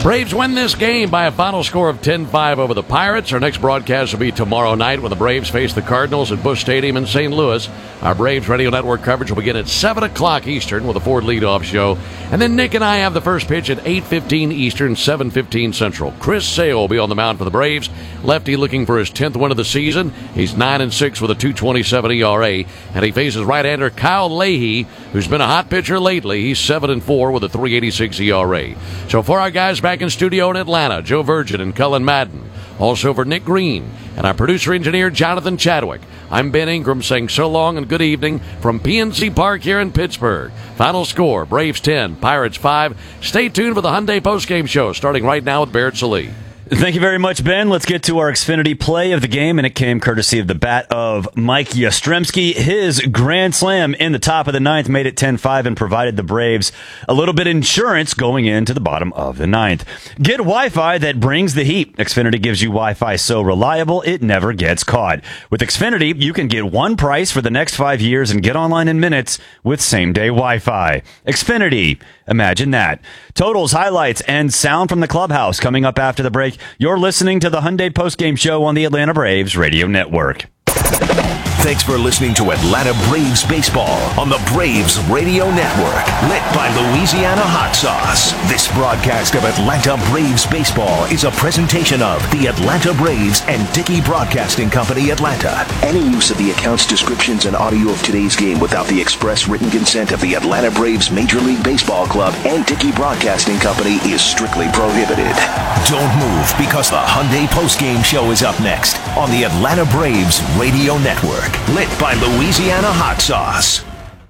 Braves win this game by a final score of 10-5 over the Pirates. Our next broadcast will be tomorrow night when the Braves face the Cardinals at Busch Stadium in St. Louis. Our Braves Radio Network coverage will begin at 7 o'clock Eastern with a Ford leadoff show. And then Nick and I have the first pitch at 8:15 Eastern, 7:15 Central. Chris Sale will be on the mound for the Braves. Lefty looking for his 10th win of the season. He's 9-6 with a 2.27 ERA. And he faces right-hander Kyle Leahy, who's been a hot pitcher lately. He's 7-4 with a 3.86 ERA. So for our guys back in studio in Atlanta, Joe Virgin and Cullen Madden. Also for Nick Green and our producer-engineer Jonathan Chadwick, I'm Ben Ingram saying so long and good evening from PNC Park here in Pittsburgh. Final score, Braves 10, Pirates 5. Stay tuned for the Hyundai postgame show starting right now with Barrett Sallee. Thank you very much, Ben. Let's get to our Xfinity play of the game, and it came courtesy of the bat of Mike Yastrzemski. His grand slam in the top of the ninth made it 10-5 and provided the Braves a little bit of insurance going into the bottom of the ninth. Get Wi-Fi that brings the heat. Xfinity gives you Wi-Fi so reliable it never gets caught. With Xfinity, you can get one price for the next 5 years and get online in minutes with same-day Wi-Fi. Xfinity. Imagine that. Totals, highlights, and sound from the clubhouse coming up after the break. You're listening to the Hyundai Postgame Show on the Atlanta Braves Radio Network. Thanks for listening to Atlanta Braves Baseball on the Braves Radio Network, lit by Louisiana Hot Sauce. This broadcast of Atlanta Braves Baseball is a presentation of the Atlanta Braves and Dickey Broadcasting Company, Atlanta. Any use of the accounts, descriptions, and audio of today's game without the express written consent of the Atlanta Braves Major League Baseball Club and Dickey Broadcasting Company is strictly prohibited. Don't move, because the Hyundai Postgame Show is up next on the Atlanta Braves Radio Network, lit by Louisiana Hot Sauce.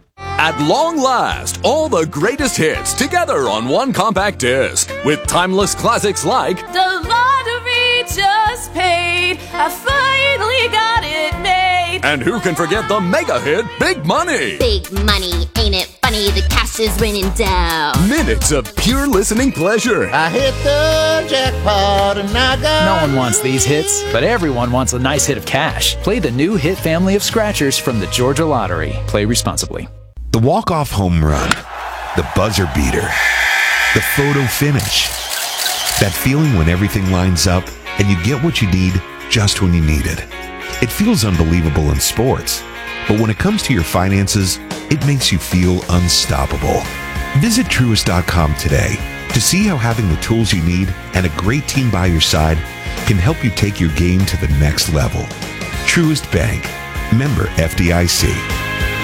At long last, all the greatest hits together on one compact disc with timeless classics like The Lottery Just Paid, I finally got it made. And who can forget the mega hit Big Money? Big money, ain't it funny? The cash is raining down. Minutes of pure listening pleasure. I hit the jackpot and I got... No one wants these hits, but everyone wants a nice hit of cash. Play the new hit family of scratchers from the Georgia Lottery. Play responsibly. The walk-off home run, the buzzer beater, the photo finish. That feeling when everything lines up and you get what you need just when you need it. It feels unbelievable in sports, but when it comes to your finances, it makes you feel unstoppable. Visit Truist.com today to see how having the tools you need and a great team by your side can help you take your game to the next level. Truist Bank. Member FDIC.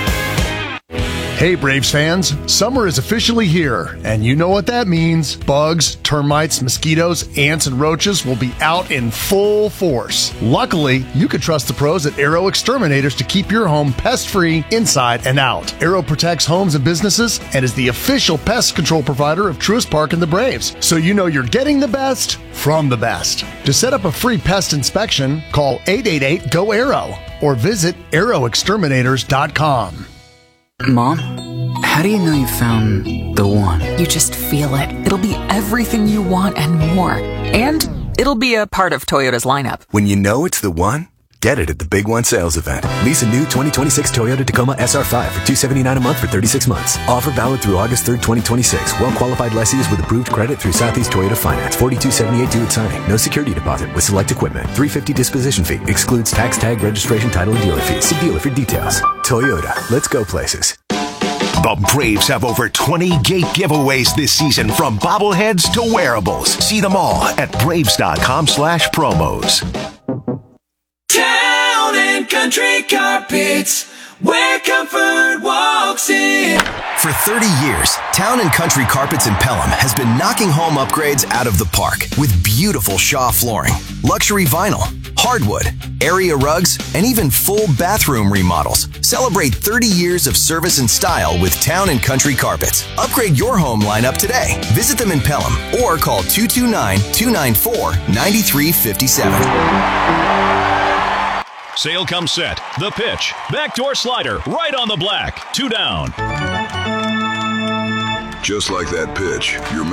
Hey Braves fans, summer is officially here, and you know what that means. Bugs, termites, mosquitoes, ants, and roaches will be out in full force. Luckily, you can trust the pros at Aero Exterminators to keep your home pest-free inside and out. Aero protects homes and businesses and is the official pest control provider of Truist Park and the Braves, so you know you're getting the best from the best. To set up a free pest inspection, call 888-GO-AERO or visit aeroexterminators.com. Mom, how do you know you found the one? You just feel it. It'll be everything you want and more. And it'll be a part of Toyota's lineup. When you know it's the one, get it at the Big One sales event. Lease a new 2026 Toyota Tacoma SR5 for $279 a month for 36 months. Offer valid through August 3rd, 2026. Well-qualified lessees with approved credit through Southeast Toyota Finance. $42.78 due at signing. No security deposit with select equipment. $350 disposition fee. Excludes tax, tag, registration, title, and dealer fees. See dealer for details. Toyota. Let's go places. The Braves have over 20 gate giveaways this season, from bobbleheads to wearables. See them all at Braves.com/promos. Town and Country Carpets, where comfort walks in. For 30 years, Town & Country Carpets in Pelham has been knocking home upgrades out of the park with beautiful Shaw flooring, luxury vinyl, hardwood, area rugs, and even full bathroom remodels. Celebrate 30 years of service and style with Town & Country Carpets. Upgrade your home lineup today. Visit them in Pelham or call 229-294-9357. Sale comes set. The pitch. Backdoor slider. Right on the black. 2 down. Just like that pitch, your